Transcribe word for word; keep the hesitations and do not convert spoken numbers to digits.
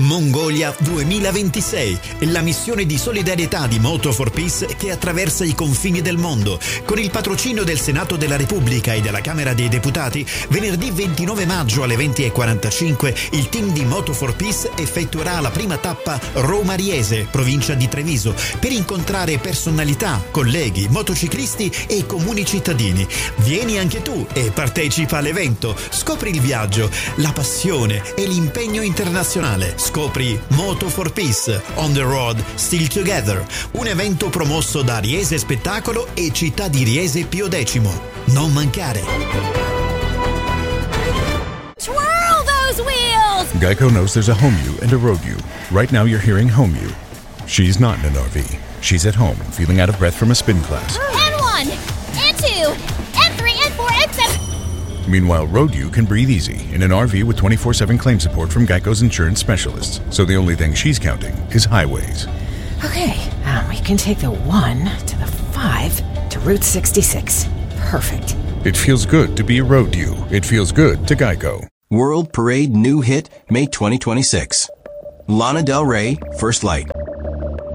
Mongolia duemilaventisei, la missione di solidarietà di Moto for Peace che attraversa i confini del mondo. Con il patrocinio del Senato della Repubblica e della Camera dei Deputati, venerdì ventinove maggio alle venti e quarantacinque il team di Moto for Peace effettuerà la prima tappa Roma-Riese, provincia di Treviso, per incontrare personalità, colleghi, motociclisti e comuni cittadini. Vieni anche tu e partecipa all'evento. Scopri il viaggio, la passione e l'impegno internazionale. Scopri Moto for Peace, On the Road, Still Together, un evento promosso da Riese Spettacolo e Città di Riese Pio X. Non mancare. Twirl those wheels! Geico knows there's a home you and a road you. Right now you're hearing home you. She's not in an R V. She's at home, feeling out of breath from a spin class. And one, and two, and three, and four, and seven. Meanwhile, Road U can breathe easy in an R V with twenty-four seven claim support from Geico's insurance specialists. So the only thing she's counting is highways. Okay, um, we can take the one to the five to Route sixty-six. Perfect. It feels good to be a Road U. It feels good to Geico. World Parade new hit, May twenty twenty-six. Lana Del Rey, First Light.